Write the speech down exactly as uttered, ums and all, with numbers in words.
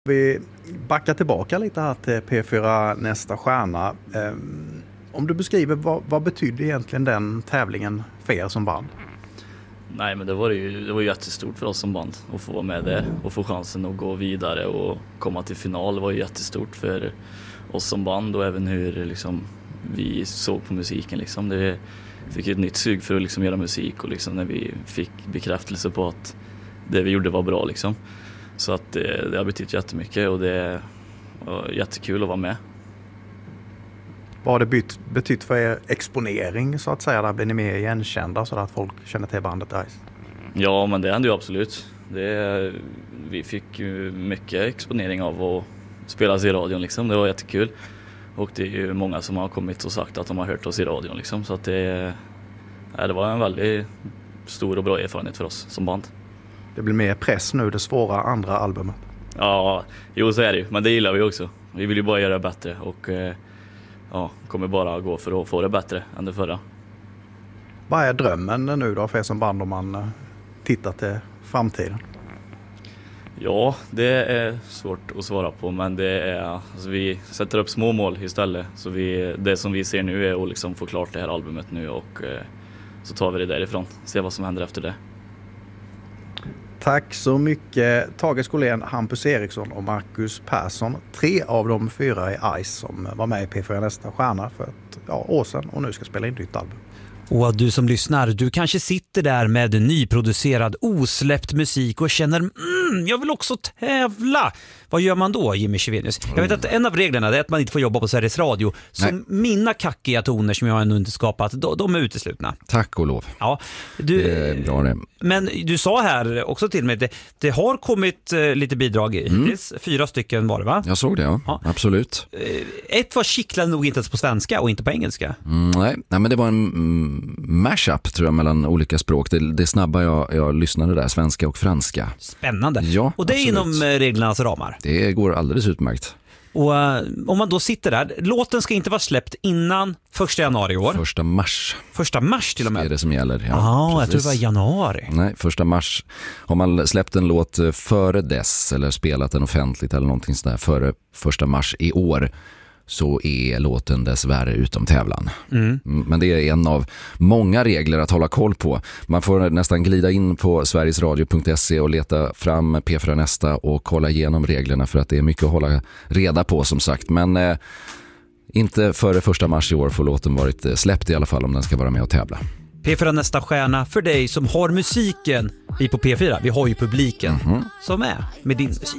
Vi backar tillbaka lite här till P fyra Nästa stjärna. Om du beskriver, vad, vad betyder egentligen den tävlingen för er som band? Nej, men det var ju det var jättestort för oss som band att få vara med där och få chansen att gå vidare och komma till final. Det var ju jättestort för oss som band och även hur liksom, vi såg på musiken. Liksom. Det fick ett nytt sug för att liksom, göra musik och liksom, när vi fick bekräftelse på att det vi gjorde var bra. Liksom. Så att det, det har betytt jättemycket och det var jättekul att vara med. Vad har det bytt, betytt för er exponering så att säga? Där blir ni mer igenkända så att folk känner till bandet Ice? Ja, men det hände ju absolut. Det, vi fick ju mycket exponering av att spelas i radion. Liksom. Det var jättekul. Och det är ju många som har kommit och sagt att de har hört oss i radion. Liksom. Så att det, det var en väldigt stor och bra erfarenhet för oss som band. Det blir mer press nu, det svåra andra albumet. Ja, jo så är det ju. Men det gillar vi också. Vi vill ju bara göra det bättre och ja, kommer bara gå för att få det bättre än det förra. Vad är drömmen nu då för er som band om man tittar till framtiden? Ja, det är svårt att svara på, men det är, alltså vi sätter upp små mål istället. Så vi, det som vi ser nu är att liksom få klart det här albumet nu och eh, så tar vi det därifrån. Se vad som händer efter det. Tack så mycket Tage Skolén, Hampus Eriksson och Marcus Persson. Tre av de fyra i Ice som var med i P fyra Nästa stjärna för ett ja, år sedan och nu ska spela in nytt album. Och du som lyssnar, du kanske sitter där med nyproducerad, osläppt musik och känner mm, jag vill också tävla. Vad gör man då, Jimmy Chivenius? Jag vet att en av reglerna är att man inte får jobba på Sveriges Radio. Så Nej. Mina kackiga toner som jag ännu inte skapat, de, de är uteslutna. Tack och lov. Ja, du, det är bra det. Men du sa här också till mig att det, det har kommit eh, lite bidrag i. Mm. Fyra stycken var det, va? Jag såg det, ja. ja. Absolut. Ett var kittlande nog inte ens på svenska och inte på engelska. Mm, nej. nej, men det var en mm, mashup tror jag mellan olika språk. Det, det snabba jag, jag lyssnade där, svenska och franska. Spännande. Ja, och det är absolut. Inom reglernas ramar. Det går alldeles utmärkt. Och uh, om man då sitter där, låten ska inte vara släppt innan första januari i år. Första mars. Första mars till och med. Det är det som gäller. Ja, ah, jag tror det var januari. Nej, första mars. Har man släppt en låt före dess eller spelat den offentligt eller någonting sådär före första mars i år, så är låten dessvärre utom tävlan. Mm. Men det är en av många regler att hålla koll på. Man får nästan glida in på sverigesradio punkt se och leta fram P fyra Nästa och kolla igenom reglerna för att det är mycket att hålla reda på som sagt. Men eh, inte före första mars i år får låten varit släppt i alla fall om den ska vara med och tävla. P fyra Nästa stjärna för dig som har musiken. Vi på P fyra, vi har ju publiken mm-hmm. som är med din musik.